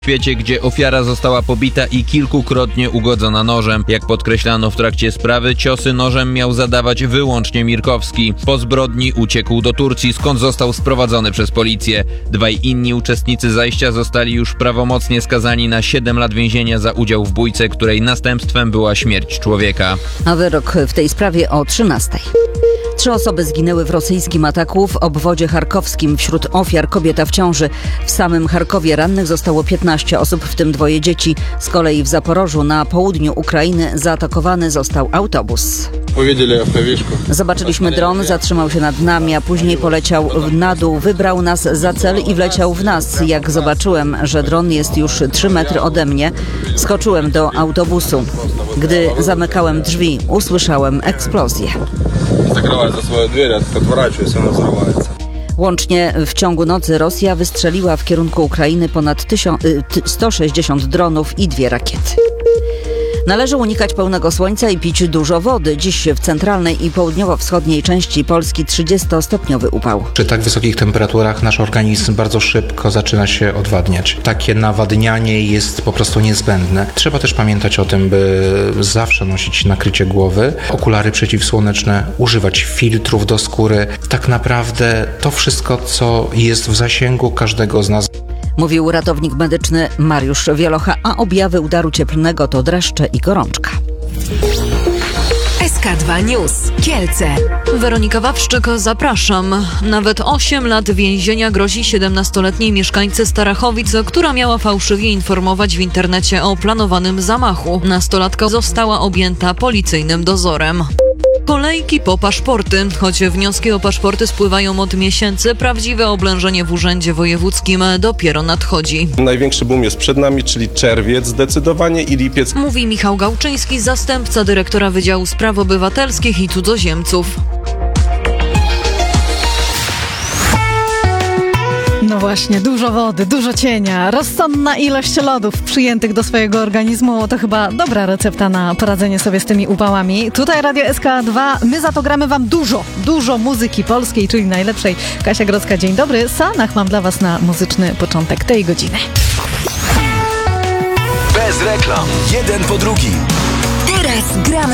W świecie, gdzie ofiara została pobita i kilkukrotnie ugodzona nożem. Jak podkreślano w trakcie sprawy, ciosy nożem miał zadawać wyłącznie Mirkowski. Po zbrodni uciekł do Turcji, skąd został sprowadzony przez policję. Dwaj inni uczestnicy zajścia zostali już prawomocnie skazani na 7 lat więzienia za udział w bójce, której następstwem była śmierć człowieka. A wyrok w tej sprawie o 13:00. 3 osoby zginęły w rosyjskim ataku w obwodzie charkowskim. Wśród ofiar kobieta w ciąży. W samym Charkowie rannych zostało 15 osób, w tym 2 dzieci. Z kolei w Zaporożu na południu Ukrainy zaatakowany został autobus. Zobaczyliśmy dron, zatrzymał się nad nami, a później poleciał na dół, wybrał nas za cel i wleciał w nas. Jak zobaczyłem, że dron jest już 3 metry ode mnie, skoczyłem do autobusu. Gdy zamykałem drzwi, usłyszałem eksplozję. Закрываю за свою дверь, отворачиваюсь, она взрывается. Łącznie w ciągu nocy Rosja wystrzeliła w kierunku Ukrainy ponad 160 dronów i 2 rakiety. Należy unikać pełnego słońca i pić dużo wody. Dziś w centralnej i południowo-wschodniej części Polski 30-stopniowy upał. Przy tak wysokich temperaturach nasz organizm bardzo szybko zaczyna się odwadniać. Takie nawadnianie jest po prostu niezbędne. Trzeba też pamiętać o tym, by zawsze nosić nakrycie głowy, okulary przeciwsłoneczne, używać filtrów do skóry. Tak naprawdę to wszystko, co jest w zasięgu każdego z nas. Mówił ratownik medyczny Mariusz Wielocha, a objawy udaru cieplnego to dreszcze i gorączka. SK2 News. Kielce. Weronika Wawrzyk, zapraszam. Nawet 8 lat więzienia grozi 17-letniej mieszkańcy Starachowic, która miała fałszywie informować w internecie o planowanym zamachu. Nastolatka została objęta policyjnym dozorem. Kolejki po paszporty. Choć wnioski o paszporty spływają od miesięcy, prawdziwe oblężenie w Urzędzie Wojewódzkim dopiero nadchodzi. Największy boom jest przed nami, czyli czerwiec zdecydowanie i lipiec. Mówi Michał Gałczyński, zastępca dyrektora Wydziału Spraw Obywatelskich i Cudzoziemców. No właśnie, dużo wody, dużo cienia, rozsądna ilość lodów przyjętych do swojego organizmu to chyba dobra recepta na poradzenie sobie z tymi upałami. Tutaj Radio SK2, my za to gramy wam dużo muzyki polskiej, czyli najlepszej. Kasia Grodzka, dzień dobry. Sanach mam dla was na muzyczny początek tej godziny. Bez reklam, jeden po drugim. Teraz gramy